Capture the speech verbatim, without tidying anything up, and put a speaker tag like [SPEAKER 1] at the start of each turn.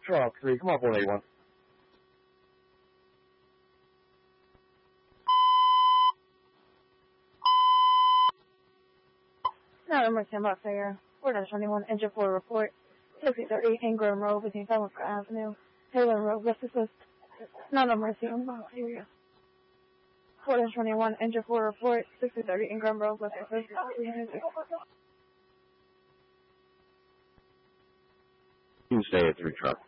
[SPEAKER 1] truck, three, come up one eighty-one.
[SPEAKER 2] No, number ten Bucks here. four twenty-one, engine four report. sixty thirty, Ingram Road between Falmouth Avenue. Taylor Road, West Assist. No, number ten Bucks here. four twenty-one, engine four report. sixty thirty, Ingram Road, West Assist.
[SPEAKER 1] You can stay at three truck.